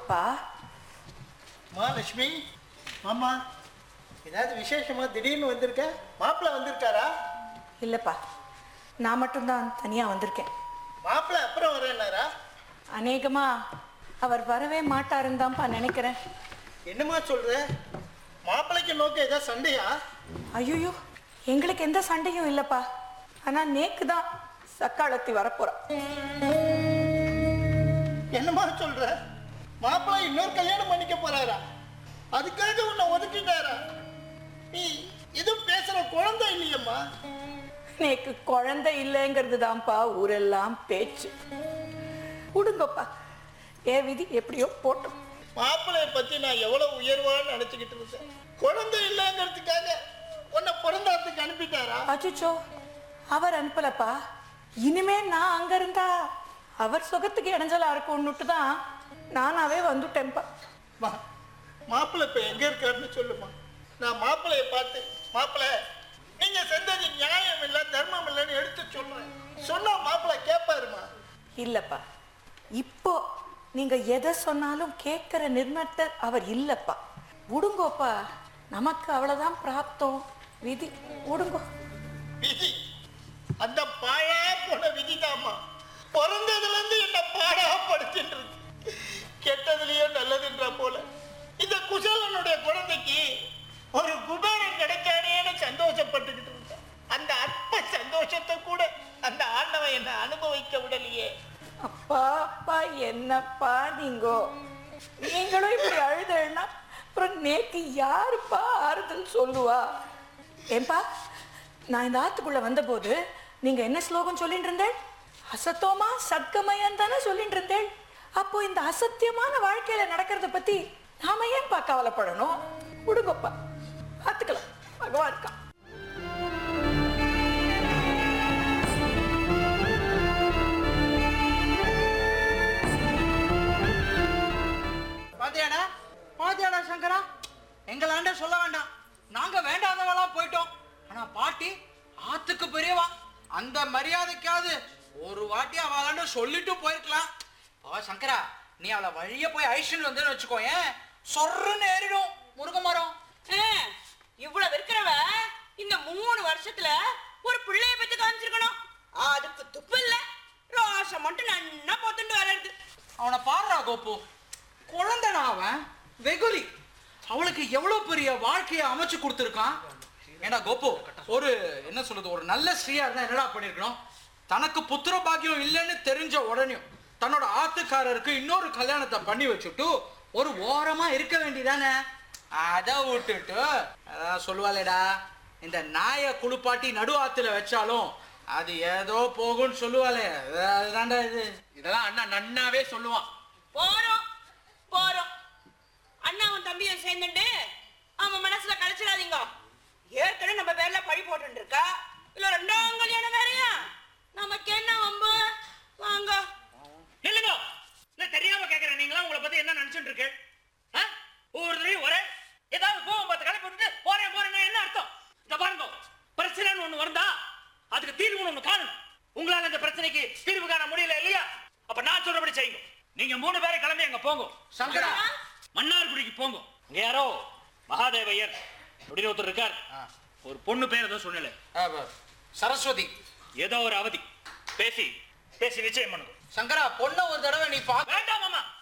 வாங்கப்பா. லட்சுமி மாமா, ஏதாவது விசேஷமா திடீர்னு வந்திருக்க? மாப்பிள்ளை வந்திருக்காரா? இல்லப்பா, நான் மட்டும்தான் தனியா வந்திருக்கேன். மாப்பிள்ளை அப்புறம் வரேன்னாரா? அநேகமா அவர் வரவே மாட்டாருன்னு தான்ப்பா நினைக்கிறேன். என்னமா சொல்ற? மாப்பிள்ளைக்கு நோக்க ஏதாவது சண்டையா? ஐயோ, எங்களுக்கு எந்த சண்டையும் இல்லப்பா. ஆனா நேக்கு தான் சக்காலத்தி வரப்போறா. என்னமா சொல்ற? மாப்பிள்ளை இன்னொரு கல்யாணம் பண்ணிக்க போறாரா? அதுக்காக உன்னை ஒதுக்கிட்டாரா? நீ எதுவும் பேசுற குழந்தை இல்லையம்மா. நேக்கு குழந்தை இல்லைங்கிறது தான்ப்பா ஊரெல்லாம் பேச்சு. விடுங்கப்பா, என் விதி எப்படியோ போட்டோம். மாப்பிள்ளைய பத்தி நான் எவ்வளவு உயர்வான்னு நினைச்சுக்கிட்டு இருந்தேன். குழந்தை இல்லைங்கிறதுக்காக உன்னை பிறந்தாத்துக்கு அனுப்பிட்டாரா? அச்சுச்சோ, அவர் அனுப்பலப்பா. இனிமே நான் அங்க இருந்தா அவர் சுகத்துக்கு இடைஞ்சலா இருக்கும்னுட்டு தான் நானாவே வந்துட்டேன்ப்பா. மாப்பிள்ளை இப்ப எங்க இருக்காருன்னு சொல்லுமா. நான் மாப்பிள்ளைய பார்த்து, மாப்பிள்ளை நீங்க செஞ்சது நியாயம் இல்லை, தர்மம் இல்லைன்னு எடுத்து சொல்றேன். சொன்னா மாப்பிள்ளை கேட்பாருமா? இல்லப்பா, இப்போ நீங்க எதை சொன்னாலும் கேட்கிற நிர்ணயத்தை அவர் இல்லப்பா. விடுங்கோப்பா, நமக்கு அவ்வளவுதான் பிராப்தம், விதி. விடுங்கோ. விதி? அந்த பாழா போன விதிதாம்மா பிறந்ததுல இருந்து என்ன பாடா படுத்திட்டு இருக்கு. கெட்டதுலயோ நல்லதுன்ற போல இந்த குசலனுடைய குழந்தைக்கு ஒரு குபேரன் கிடைக்கானேன்னு சந்தோஷப்பட்டுக்கிட்டு இருந்தேன். அந்த அற்ப சந்தோஷத்தை கூட அந்த ஆண்டவன் என்ன அனுபவிக்க விடலையே. அப்பா அப்பா, என்னப்பா நீங்களும் இப்படி அழுதுன்னா அப்புறம் நேக்கு யாருப்பா ஆறுதல் சொல்லுவா? ஏன்பா, நான் இந்த ஆத்துக்குள்ள வந்த போது நீங்க என்ன ஸ்லோகம் சொல்லிட்டு இருந்தேன்? அசத்தோமா சத்கமயம் தானே சொல்லிட்டு இருந்தேன். அப்போ இந்த அசத்தியமான வாழ்க்கையில நடக்கிறத பத்தி நாம ஏன்பா கவலைப்படணும்? விடுங்கப்பா, பார்த்துக்கலாம், பகவான் இருக்கா. பாத்தியாடா சங்கரா, எங்களாண்ட சொல்ல வேண்டாம், நாங்க வேண்டாதவளா போயிட்டோம். ஆனா பாட்டி ஆத்துக்கு பெரியவா, அந்த மரியாதைக்காவது ஒரு வாட்டி அவளாண்ட சொல்லிட்டு போயிருக்கலாம். சங்கரா, நீ அவளை வழிய போய் ஐஷன் வந்து வச்சுக்கோ, ஏன் சொர்றன்னு ஏறிடும் முருங்க மரம். இவ்வளவு இருக்கிறவ இந்த 3 வருஷத்துல ஒரு பிள்ளைய பத்தி காமிச்சிருக்கணும். அதுக்கு துப்பு இல்ல, ரோஷம் மட்டும் நன்னா போத்துட்டு வளருது. அவனை பாடுறா கோப்பு, குழந்தைனா அவன் வெகுலி. அவளுக்கு எவ்வளவு பெரிய வாழ்க்கையை அமைச்சு கொடுத்துருக்கான். ஏண்டா கோப்பு, ஒரு என்ன சொல்றது, ஒரு நல்ல ஸ்ரீயா இருந்தா என்னடா பண்ணிருக்கணும்? தனக்கு புத்திர பாக்கியம் இல்லைன்னு தெரிஞ்ச உடனே தன்னோட ஆத்துக்காரருக்கு இன்னொரு கல்யாணத்தை பண்ணி வச்சுட்டு ஒரு ஓரமா இருக்க வேண்டியதானே. அதை விட்டுட்டு அதான் சொல்லுவாளேடா, இந்த நாயை குளிப்பாட்டி நடு ஆத்துல வச்சாலும் அது ஏதோ போகும்னு சொல்லுவாளே, அதுதான்டா இது. இதெல்லாம் அண்ணா நன்னாவே சொல்லுவான். போறோம் போறோம், அண்ணாவும் தம்பியும் சேர்ந்துட்டு அவன் மனசுல கலைச்சிடாதீங்க. ஏற்கனவே நம்ம பேர்ல பழி போட்டு இருக்கா, இல்ல 2ஆம் கல்யாணம் வேறையா? நமக்கு என்ன வம்பு? வாங்க. இல்லைங்க, நான் தெரியாம கேட்கறேன். நீங்களா உங்களை பத்தி என்ன நினைச்சுட்டு இருக்கு? ஒவ்வொருத்தரையும் ஒரே ஏதாவது கோவம் பார்த்து கடை போட்டுட்டு போறேன் போறேன்னா என்ன அர்த்தம்? இந்த பாருங்க, பிரச்சனைன்னு ஒண்ணு வந்தா அதுக்கு தீர்வுன்னு ஒண்ணு காணும். உங்களால இந்த பிரச்சனைக்கு தீர்வு காண முடியல இல்லையா? அப்ப நான் சொல்றபடி செய்யுங்க. நீங்க 3 பேரை கிளம்பி அங்க போங்க. சங்கரா, மன்னார்குடிக்கு போங்க. இங்க யாரோ மகாதேவையர் அப்படின்னு ஒருத்தர் இருக்கார். ஒரு பொண்ணு பேர் ஏதோ சொன்னல, சரஸ்வதி, ஏதோ ஒரு அவதி. பேசி நிச்சயம் பண்ணுங்க. சங்கரா, பொண்ணை ஒரு தடவை நீ வேண்டாம் மாமா,